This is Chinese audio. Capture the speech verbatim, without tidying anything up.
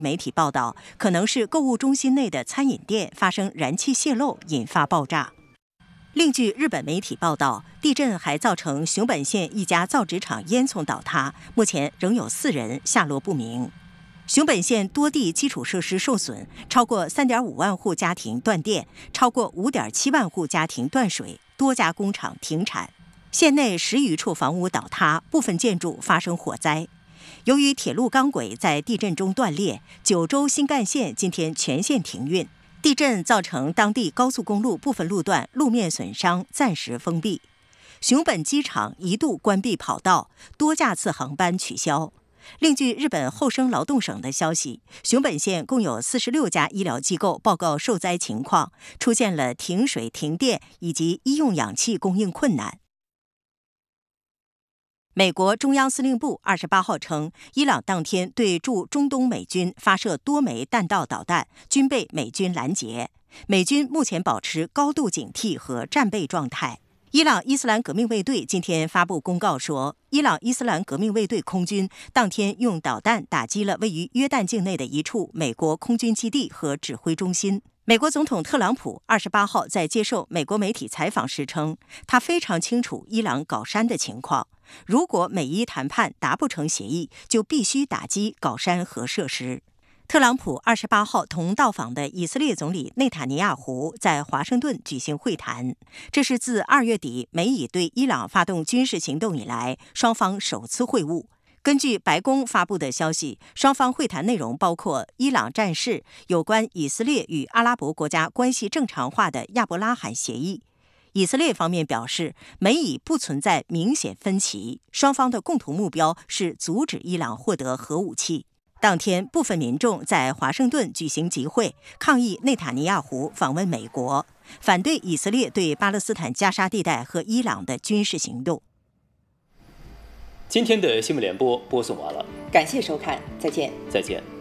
媒体报道，可能是购物中心内的餐饮店发生燃气泄漏，引发爆炸。另据日本媒体报道，地震还造成熊本县一家造纸厂烟囱倒塌，目前仍有四人下落不明。熊本县多地基础设施受损，超过 三点五万户家庭断电，超过 五点七万户家庭断水，多家工厂停产。县内十余处房屋倒塌，部分建筑发生火灾。由于铁路钢轨在地震中断裂，九州新干线今天全线停运。地震造成当地高速公路部分路段路面损伤，暂时封闭。熊本机场一度关闭跑道，多架次航班取消。另据日本厚生劳动省的消息，熊本县共有四十六家医疗机构报告受灾情况，出现了停水、停电以及医用氧气供应困难。美国中央司令部二十八号称，伊朗当天对驻中东美军发射多枚弹道导弹，均被美军拦截。美军目前保持高度警惕和战备状态。伊朗伊斯兰革命卫队今天发布公告说，伊朗伊斯兰革命卫队空军当天用导弹打击了位于约旦境内的一处美国空军基地和指挥中心。美国总统特朗普二十八号在接受美国媒体采访时称，他非常清楚伊朗搞山的情况，如果美伊谈判达不成协议，就必须打击搞山核设施。特朗普二十八号同到访的以色列总理内塔尼亚胡在华盛顿举行会谈，这是自二月底美以对伊朗发动军事行动以来，双方首次会晤。根据白宫发布的消息，双方会谈内容包括伊朗战事、有关以色列与阿拉伯国家关系正常化的亚伯拉罕协议。以色列方面表示，美以不存在明显分歧，双方的共同目标是阻止伊朗获得核武器。当天，部分民众在华盛顿举行集会，抗议内塔尼亚胡访问美国，反对以色列对巴勒斯坦加沙地带和伊朗的军事行动。 今天的新闻联播播送完了， 感谢收看，再见。 再见。